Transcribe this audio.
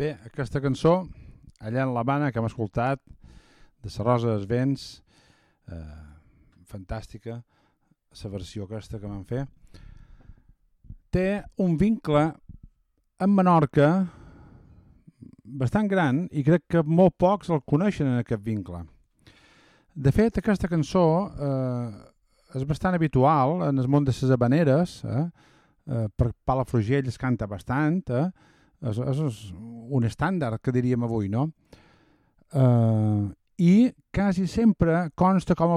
Bé, aquesta cançó, allà en l'Havana, que hem escoltat, de la Rosa dels Vents, fantàstica, la versió aquesta que van fer, té un vincle amb Menorca bastant gran i crec que molt pocs el coneixen en aquest vincle. De fet, aquesta cançó és bastant habitual en el món de les habaneres, per Palafrugell es canta bastant, és un estàndard que diríem avui, no? I quasi sempre consta com a